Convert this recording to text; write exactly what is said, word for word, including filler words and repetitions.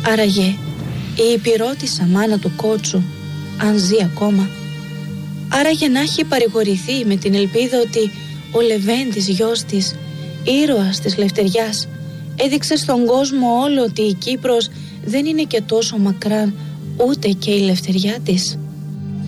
Άραγε η υπηρώτισσα μάνα του Κότσου, αν ζει ακόμα, άραγε να έχει παρηγορηθεί με την ελπίδα ότι ο Λεβέντης γιος της, ήρωας της Λευτεριάς, έδειξε στον κόσμο όλο ότι η Κύπρος δεν είναι και τόσο μακράν, ούτε και η λευτεριά της.